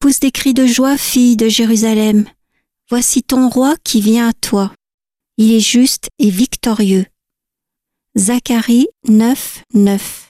pousse des cris de joie, fille de Jérusalem. Voici ton roi qui vient à toi. Il est juste et victorieux. Zacharie 9, 9.